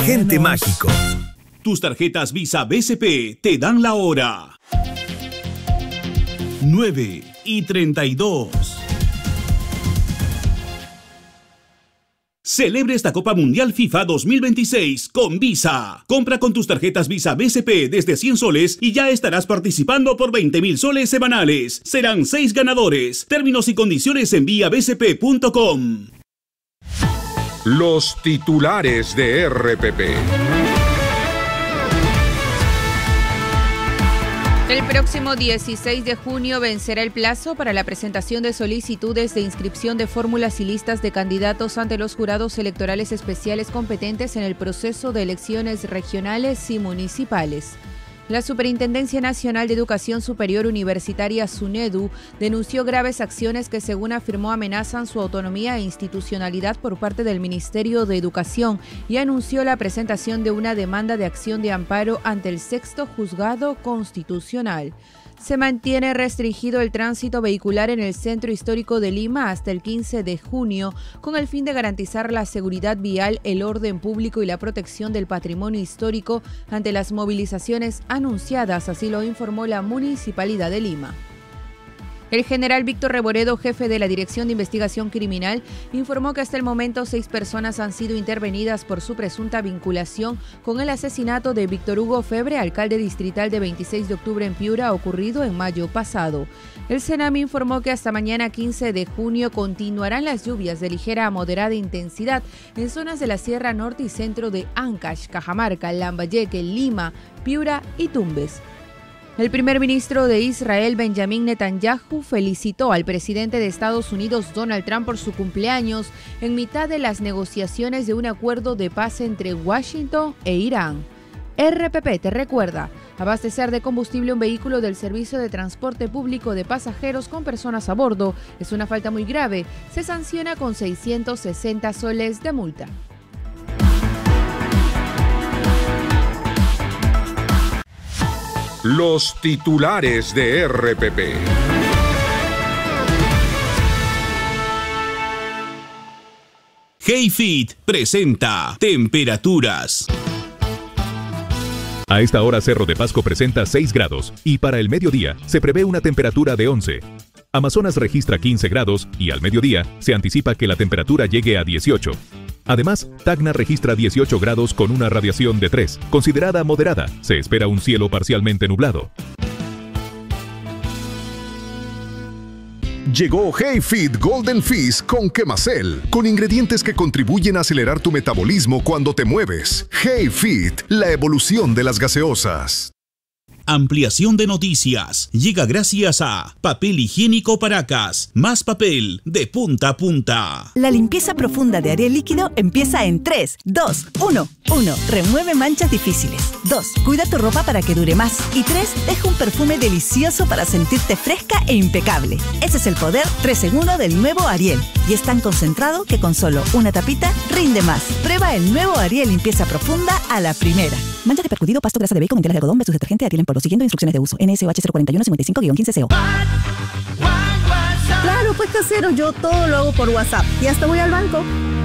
Gente Mágico. Tus tarjetas Visa BCP te dan la hora. 9:32. Celebre esta Copa Mundial FIFA 2026 con Visa. Compra con tus tarjetas Visa BCP desde 100 soles y ya estarás participando por 20.000 soles semanales. Serán 6 ganadores. Términos y condiciones en viabcp.com. Los titulares de RPP. El próximo 16 de junio vencerá el plazo para la presentación de solicitudes de inscripción de fórmulas y listas de candidatos ante los jurados electorales especiales competentes en el proceso de elecciones regionales y municipales. La Superintendencia Nacional de Educación Superior Universitaria, SUNEDU, denunció graves acciones que, según afirmó, amenazan su autonomía e institucionalidad por parte del Ministerio de Educación y anunció la presentación de una demanda de acción de amparo ante el 6º Juzgado Constitucional. Se mantiene restringido el tránsito vehicular en el centro histórico de Lima hasta el 15 de junio, con el fin de garantizar la seguridad vial, el orden público y la protección del patrimonio histórico ante las movilizaciones anunciadas, así lo informó la Municipalidad de Lima. El general Víctor Reboredo, jefe de la Dirección de Investigación Criminal, informó que hasta el momento 6 personas han sido intervenidas por su presunta vinculación con el asesinato de Víctor Hugo Febre, alcalde distrital de 26 de octubre en Piura, ocurrido en mayo pasado. El CENAM informó que hasta mañana 15 de junio continuarán las lluvias de ligera a moderada intensidad en zonas de la Sierra Norte y Centro de Ancash, Cajamarca, Lambayeque, Lima, Piura y Tumbes. El primer ministro de Israel, Benjamín Netanyahu, felicitó al presidente de Estados Unidos, Donald Trump, por su cumpleaños en mitad de las negociaciones de un acuerdo de paz entre Washington e Irán. RPP te recuerda, abastecer de combustible un vehículo del servicio de transporte público de pasajeros con personas a bordo es una falta muy grave. Se sanciona con 660 soles de multa. Los titulares de RPP. HeyFit presenta temperaturas. A esta hora Cerro de Pasco presenta 6 grados y para el mediodía se prevé una temperatura de 11. Amazonas registra 15 grados y al mediodía se anticipa que la temperatura llegue a 18. Además, Tacna registra 18 grados con una radiación de 3, considerada moderada. Se espera un cielo parcialmente nublado. Llegó HeyFit Golden Fizz con Quemacel, con ingredientes que contribuyen a acelerar tu metabolismo cuando te mueves. HeyFit, la evolución de las gaseosas. Ampliación de noticias. Llega gracias a Papel Higiénico Paracas. Más papel de punta a punta. La limpieza profunda de Ariel Líquido empieza en 3, 2, 1. 1. Remueve manchas difíciles. 2. Cuida tu ropa para que dure más. Y 3. Deja un perfume delicioso para sentirte fresca e impecable. Ese es el poder 3 en 1 del nuevo Ariel. Y es tan concentrado que con solo una tapita rinde más. Prueba el nuevo Ariel Limpieza Profunda a la primera. Manchas de percudido, pasto, grasa de bacon, lentejas de algodón versus detergente Ariel en polvo. Siguiendo instrucciones de uso. NSOH 041-55-15CO. Claro, pues casero, yo todo lo hago por WhatsApp. Y hasta voy al banco.